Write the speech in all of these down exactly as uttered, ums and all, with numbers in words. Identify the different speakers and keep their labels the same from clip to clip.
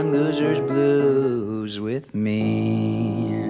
Speaker 1: Losers Blues with me.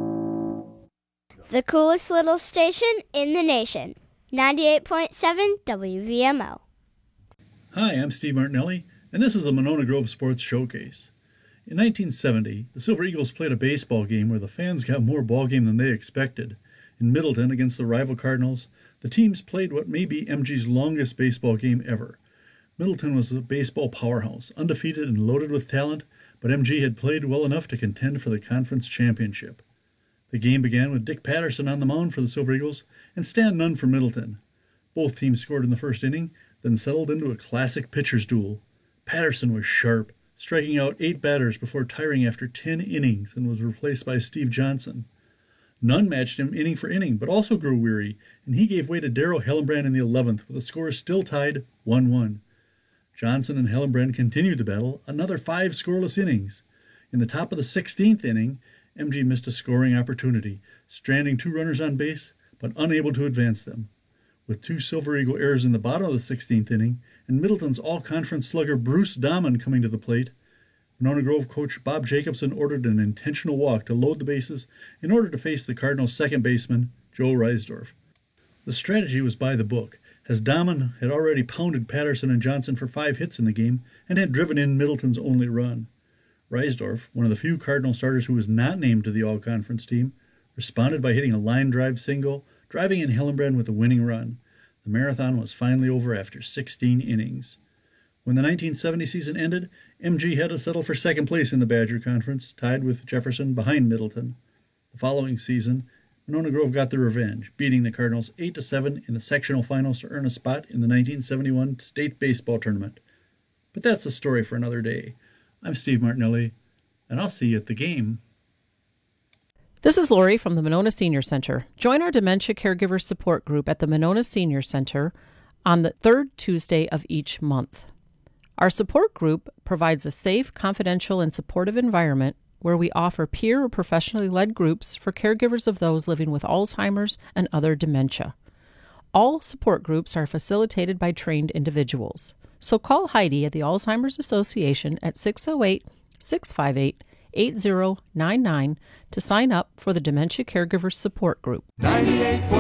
Speaker 2: The coolest little station in the nation. ninety-eight point seven W V M O.
Speaker 3: Hi, I'm Steve Martinelli, and this is the Monona Grove Sports Showcase. In nineteen seventy, the Silver Eagles played a baseball game where the fans got more ball game than they expected. In Middleton against the rival Cardinals, the teams played what may be M G's longest baseball game ever. Middleton was a baseball powerhouse, undefeated and loaded with talent, but M G had played well enough to contend for the conference championship. The game began with Dick Patterson on the mound for the Silver Eagles and Stan Nunn for Middleton. Both teams scored in the first inning, then settled into a classic pitcher's duel. Patterson was sharp, striking out eight batters before tiring after ten innings and was replaced by Steve Johnson. Nunn matched him inning for inning, but also grew weary, and he gave way to Darryl Hellenbrand in the eleventh, with the score still tied one one. Johnson and Hellenbrand continued the battle, another five scoreless innings. In the top of the sixteenth inning, M G missed a scoring opportunity, stranding two runners on base, but unable to advance them. With two Silver Eagle errors in the bottom of the sixteenth inning, and Middleton's all-conference slugger Bruce Dahman coming to the plate, Monona Grove coach Bob Jacobson ordered an intentional walk to load the bases in order to face the Cardinals' second baseman, Joe Reisdorf. The strategy was by the book, as Dahman had already pounded Patterson and Johnson for five hits in the game and had driven in Middleton's only run. Reisdorf, one of the few Cardinal starters who was not named to the all-conference team, responded by hitting a line drive single, driving in Hellenbrand with a winning run. The marathon was finally over after sixteen innings. When the nineteen seventy season ended, M G had to settle for second place in the Badger Conference, tied with Jefferson behind Middleton. The following season, Monona Grove got their revenge, beating the Cardinals eight to seven in the sectional finals to earn a spot in the nineteen seventy-one state baseball tournament. But that's a story for another day. I'm Steve Martinelli, and I'll see you at the game.
Speaker 4: This is Lori from the Monona Senior Center. Join our Dementia Caregiver Support Group at the Monona Senior Center on the third Tuesday of each month. Our support group provides a safe, confidential, and supportive environment where we offer peer or professionally led groups for caregivers of those living with Alzheimer's and other dementia. All support groups are facilitated by trained individuals. So call Heidi at the Alzheimer's Association at six oh eight, six five eight, eight oh nine nine to sign up for the Dementia Caregivers Support Group.
Speaker 5: ninety-eight point